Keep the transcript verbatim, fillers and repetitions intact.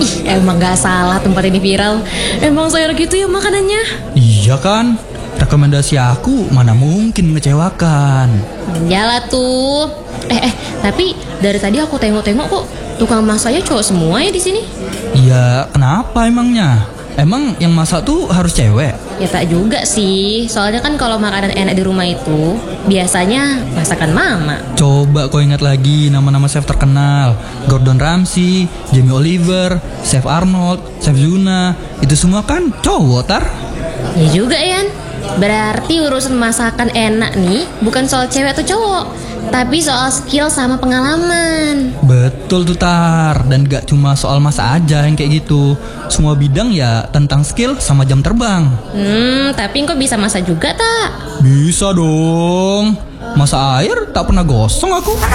Ih, emang gak salah tempat ini viral. Emang sayur gitu ya makanannya. Iya kan? Rekomendasi aku mana mungkin mengecewakan. Iyalah tuh. Eh eh, tapi dari tadi aku tengok-tengok kok tukang masaknya cowok semua ya di sini. Iya, kenapa emangnya? Emang yang masak tuh harus cewek? Ya tak juga sih. Soalnya kan kalau makanan enak di rumah itu biasanya masakan mama. Coba kau ingat lagi nama-nama chef terkenal. Gordon Ramsay, Jamie Oliver, Chef Arnold, Chef Zuna. Itu semua kan cowok, Tar. Ya juga Yan. Berarti urusan masakan enak nih bukan soal cewek atau cowok, tapi soal skill sama pengalaman. Betul tuh, Tar. Dan gak cuma soal masak aja yang kayak gitu. Semua bidang ya tentang skill sama jam terbang. Hmm, tapi kok bisa masak juga tak? Bisa dong. Masak air tak pernah gosong aku.